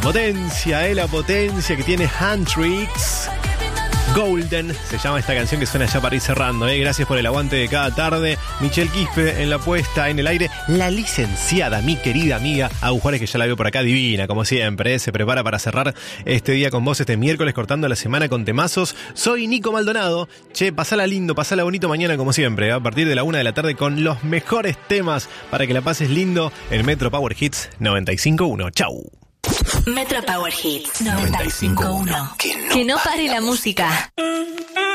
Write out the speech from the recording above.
La potencia que tiene Handtricks. Golden se llama esta canción que suena ya para ir cerrando. Gracias por el aguante de cada tarde. Michelle Quispe en la puesta en el aire. La licenciada, mi querida amiga Agus Juárez, que ya la veo por acá, divina, como siempre. Se prepara para cerrar este día con vos, este miércoles, cortando la semana con temazos. Soy Nico Maldonado. Che, pasala lindo, pasala bonito mañana, como siempre. A partir de la 1 de la tarde con los mejores temas para que la pases lindo en Metro Power Hits 95.1. Chau. Metro Power Hits 95.1. Que no pare la música.